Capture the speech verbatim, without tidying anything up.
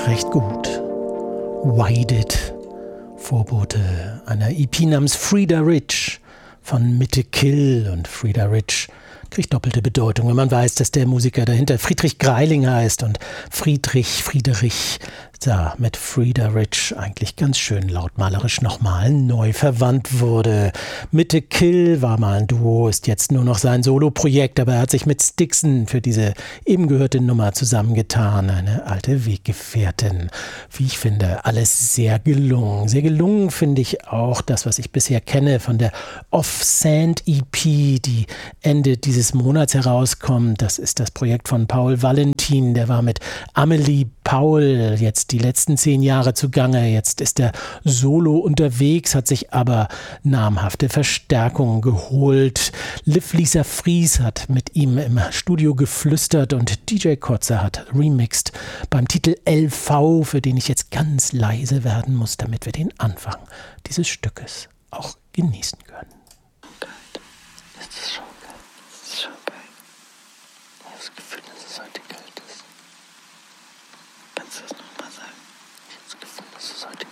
recht gut. Wide-It, Vorbote einer E P namens Frida Rich von Mitte Kill. Und Frida Rich kriegt doppelte Bedeutung, wenn man weiß, dass der Musiker dahinter Friedrich Greiling heißt und Friedrich Friedrich da mit Frida Rich eigentlich ganz schön lautmalerisch nochmal neu verwandt wurde. Mitte Kill war mal ein Duo, ist jetzt nur noch sein Soloprojekt, aber er hat sich mit Stixon für diese eben gehörte Nummer zusammengetan. Eine alte Weggefährtin. Wie ich finde, alles sehr gelungen. Sehr gelungen finde ich auch das, was ich bisher kenne von der Off-Sand-E P, die Ende dieses Monats herauskommt. Das ist das Projekt von Paul Valentin. Der war mit Amelie Paul jetzt die letzten zehn Jahre zugange. Jetzt ist er solo unterwegs, hat sich aber namhafte Verstärkungen geholt. Liv Lisa Fries hat mit ihm im Studio geflüstert und D J Kotze hat remixed beim Titel L V, für den ich jetzt ganz leise werden muss, damit wir den Anfang dieses Stückes auch genießen können. Geil. Das ist schon geil. Das ist schon geil. Ich habe das Gefühl, dass es heute kalt ist. Kannst du das nochmal sagen? Ich habe das Gefühl, dass es heute